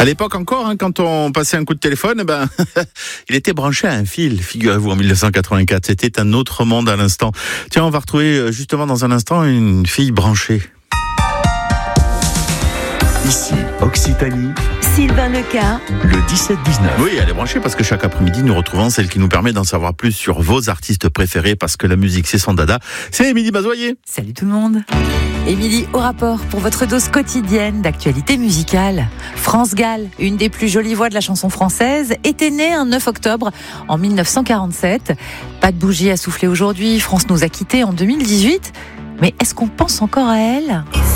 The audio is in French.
À l'époque encore, quand on passait un coup de téléphone, il était branché à un fil, figurez-vous, en 1984. C'était un autre monde à l'instant. Tiens, on va retrouver justement dans un instant une fille branchée. Ici, Occitanie, Sylvain Leca, le 17-19. Oui, elle est branchée parce que chaque après-midi, nous retrouvons celle qui nous permet d'en savoir plus sur vos artistes préférés parce que la musique, c'est son dada. C'est Émilie Bazoyer. salut tout le monde. Émilie au rapport pour votre dose quotidienne d'actualité musicale. France Gall, une des plus jolies voix de la chanson française, était née un 9 octobre en 1947. Pas de bougie à souffler aujourd'hui, France nous a quittés en 2018. Mais est-ce qu'on pense encore à elle ?